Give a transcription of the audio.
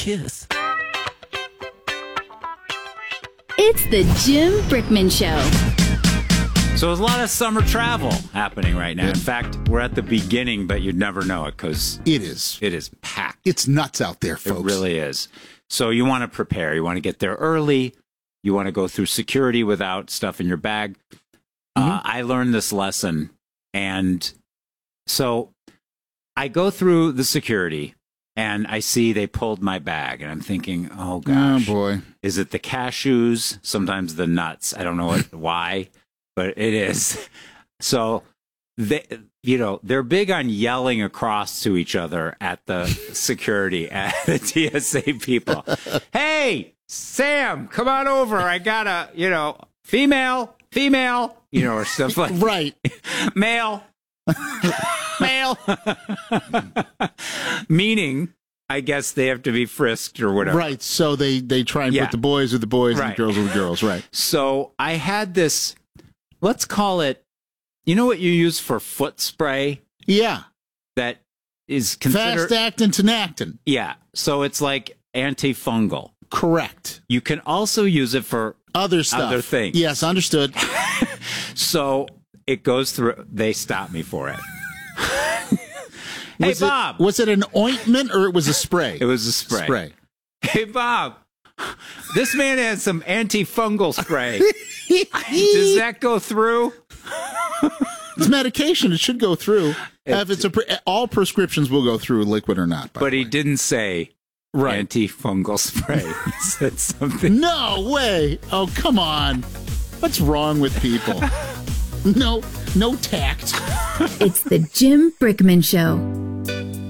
kiss. It's the Jim Brickman Show. So there's a lot of summer travel happening right now. In fact, we're at the beginning, but you'd never know it because It is. it is packed. It's nuts out there, folks. It really is. So you want to prepare. You want to get there early. You want to go through security without stuff in your bag. I learned this lesson. And so I go through the security and I see they pulled my bag. And I'm thinking, oh, gosh. Oh, boy. Is it the cashews? Sometimes the nuts. I don't know why, but it is. So they're big on yelling across to each other at the security, at the TSA people. Hey, Sam, come on over. I got a, female, or stuff like that. Right. Male. Meaning, I guess they have to be frisked or whatever. Right. So they try and put the boys with the boys and the girls with the girls. Right. So I had this, let's call it, you know what you use for foot spray? Yeah. That is considered Fast-actin Tinactin. Yeah. So it's like antifungal. Correct. You can also use it for other stuff. Other things. Yes, understood. So it goes through, they stop me for it. Hey, Bob. Was it an ointment or it was a spray? It was a spray. Hey, Bob. This man has some antifungal spray. Does that go through? It's medication. It should go through. If it's all prescriptions will go through, liquid or not. But he didn't say antifungal spray. He said something. No way. Oh, come on. What's wrong with people? No tact. It's the Jim Brickman Show.